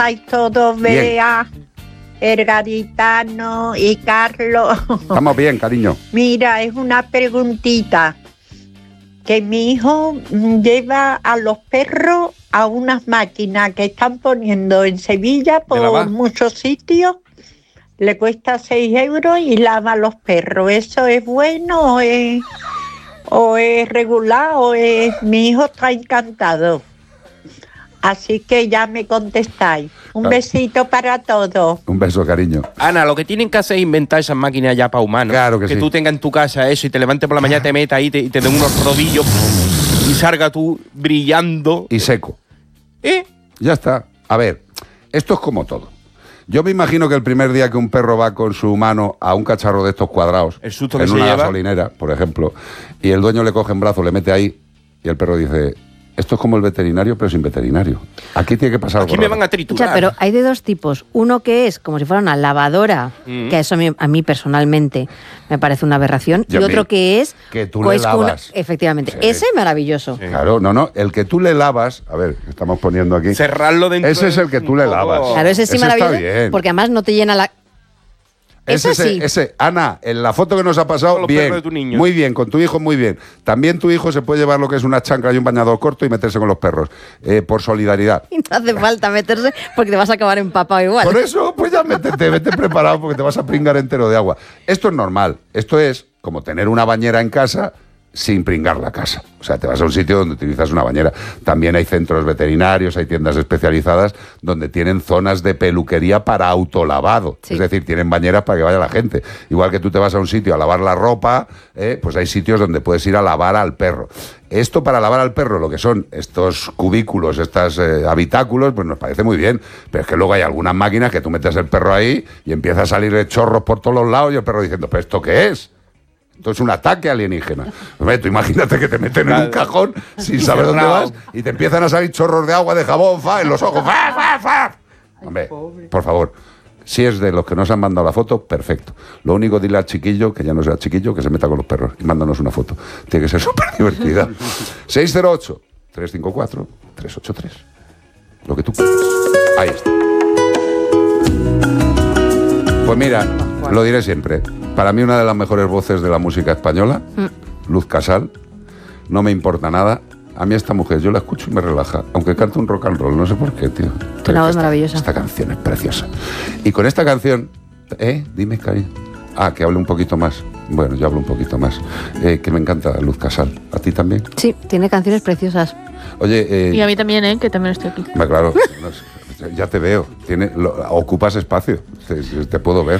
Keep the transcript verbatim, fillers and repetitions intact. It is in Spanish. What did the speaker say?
estáis todos, Bea, el Gaditano y Carlos? Estamos bien, cariño. Mira, es una preguntita. Que mi hijo lleva a los perros a unas máquinas que están poniendo en Sevilla por muchos sitios. Le cuesta seis euros y lava a los perros. ¿Eso es bueno o es, o es regular o es...? Mi hijo está encantado. Así que ya me contestáis. Un Claro. besito para todos. Un beso, cariño. Ana, lo que tienen que hacer es inventar esas máquinas ya para humanos. Claro que Que sí. tú tengas en tu casa eso y te levantes por la mañana, te metas ahí te- y te den unos rodillos y salga tú brillando. Y seco. ¿Eh? Ya está. A ver, esto es como todo. Yo me imagino que el primer día que un perro va con su mano a un cacharro de estos cuadrados, El susto que en se una lleva. gasolinera, por ejemplo, y el dueño le coge en brazo, le mete ahí, y el perro dice, esto es como el veterinario, pero sin veterinario. Aquí tiene que pasar algo Aquí me raro. van a triturar. O sea, pero hay de dos tipos. Uno que es como si fuera una lavadora, Mm. que eso a mí, a mí personalmente me parece una aberración. Y a Y mí, otro que es... que tú pues, le con una- lavas. efectivamente. Sí. Ese es maravilloso. Claro, no, no, el que tú le lavas, a ver, estamos poniendo aquí, Cerrarlo dentro ese es de el que un tú le poco- lavas. Claro, ese sí Ese maravilloso. está bien. Porque además no te llena la... Ese, Eso ese, sí. ese, Ana, en la foto que nos ha pasado, Con los bien, perros de tu niño. muy bien, con tu hijo muy bien. También tu hijo se puede llevar lo que es una chancla y un bañador corto y meterse con los perros, eh, por solidaridad. Y no hace falta meterse porque te vas a acabar empapado igual. Por eso, pues ya métete, vete preparado porque te vas a pringar entero de agua. Esto es normal, esto es como tener una bañera en casa sin pringar la casa. O sea, te vas a un sitio donde utilizas una bañera. También hay centros veterinarios, hay tiendas especializadas donde tienen zonas de peluquería para autolavado. Sí. Es decir, tienen bañeras para que vaya la gente. Igual que tú te vas a un sitio a lavar la ropa, eh, pues hay sitios donde puedes ir a lavar al perro. Esto para lavar al perro, lo que son estos cubículos, estos eh, habitáculos, pues nos parece muy bien. Pero es que luego hay algunas máquinas que tú metes el perro ahí y empieza a salir de chorros por todos los lados y el perro diciendo, ¿pero esto qué es? Esto es un ataque alienígena. Hombre, tú imagínate que te meten en un cajón sin saber dónde vas y te empiezan a salir chorros de agua, de jabón, fa, en los ojos. Fa, fa, fa. Hombre, por favor, si es de los que nos han mandado la foto, perfecto. Lo único, dile al chiquillo, que ya no sea chiquillo, que se meta con los perros y mándanos una foto. Tiene que ser súper divertida. seis cero ocho, tres cinco cuatro, tres ocho tres. Lo que tú quieras. Ahí está. Pues mira, lo diré siempre. Para mí una de las mejores voces de la música española, Luz Casal, no me importa nada. A mí esta mujer, yo la escucho y me relaja, aunque cante un rock and roll, no sé por qué, tío. Pero Una voz esta, maravillosa. Esta canción es preciosa. Y con esta canción, ¿eh? Dime, Cari. Ah, que hable un poquito más. Bueno, yo hablo un poquito más. Eh, que me encanta Luz Casal. ¿A ti también? Sí, tiene canciones preciosas. Oye, eh, Y a mí también, ¿eh? Que también estoy aquí. claro, no sé, ya te veo. Tiene, lo- ocupas espacio. Te, te puedo ver.